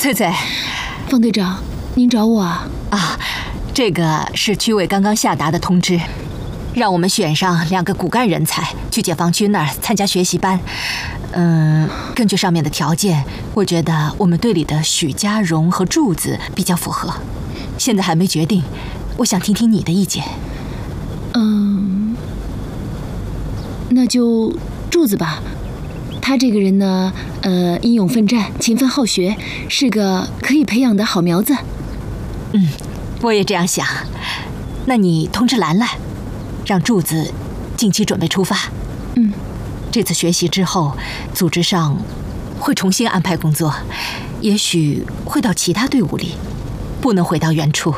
翠翠， 方队长，您找我啊？ 啊，这个是区委刚刚下达的通知，让我们选上2个骨干人才去解放区那儿参加学习班。根据上面的条件，我觉得我们队里的许家荣和柱子比较符合，现在还没决定，我想听听你的意见。 那就柱子吧。他这个人呢，英勇奋战，勤奋好学，是个可以培养的好苗子。 我也这样想。那你通知兰兰，让柱子近期准备出发。这次学习之后，组织上会重新安排工作，也许会到其他队伍里，不能回到原处。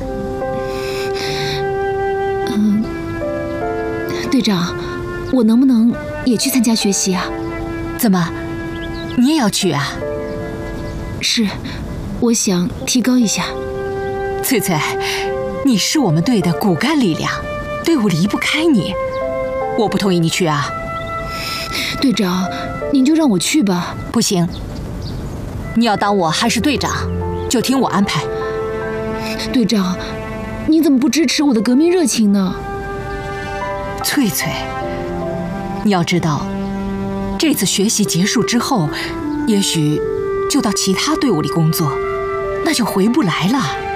队长，我能不能也去参加学习啊？ 怎么，你也要去啊？ 是，我想提高一下。 翠翠，你是我们队的骨干力量，队伍离不开你，我不同意你去啊。 队长，您就让我去吧。 不行，你要当我还是队长，就听我安排。 队长，你怎么不支持我的革命热情呢？ 翠翠，你要知道，这次学习结束之后，也许就到其他队伍里工作，那就回不来了。